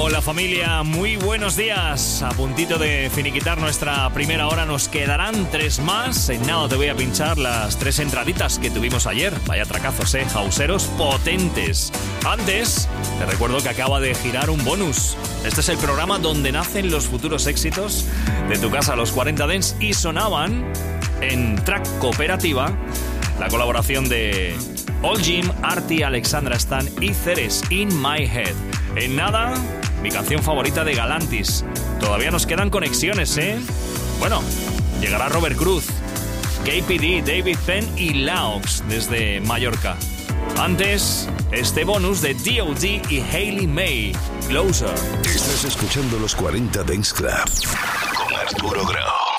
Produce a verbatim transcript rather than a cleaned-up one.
Hola familia, muy buenos días. A puntito de finiquitar nuestra primera hora, nos quedarán tres más. En nada te voy a pinchar las tres entraditas que tuvimos ayer. Vaya tracazos, eh, hauseros potentes. Antes, te recuerdo que acaba de girar un bonus. Este es el programa donde nacen los futuros éxitos de tu casa, los cuarenta Dance, y sonaban en Track Cooperativa la colaboración de All Jim, Arty, Alexandra Stan y Ceres, In My Head. En nada, mi canción favorita de Galantis. Todavía nos quedan conexiones, ¿eh? Bueno, llegará Robert Cruz, K P D, David Penn y Laux desde Mallorca. Antes, este bonus de D O D y Hayley May, Closer. Estás escuchando los cuarenta Dance Club con Arturo Grau.